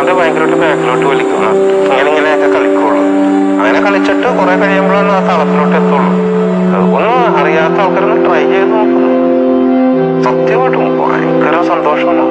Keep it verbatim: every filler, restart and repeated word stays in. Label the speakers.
Speaker 1: മനസ്സിനെ ഭയങ്കരമായിട്ട് ബാക്കിലോട്ട് വലിക്കും. ഇങ്ങനെ ഇങ്ങനെയൊക്കെ കളിക്കുള്ളൂ. അങ്ങനെ കളിച്ചിട്ട് കുറെ കഴിയുമ്പോഴാണ് ആ താളത്തിലോട്ട് എത്തുള്ളൂ. ഒന്നും അറിയാത്ത ആൾക്കാരൊന്ന് ട്രൈ ചെയ്ത് നോക്കുന്നു. സത്യമായിട്ടും ഭയങ്കര സന്തോഷമാണ്.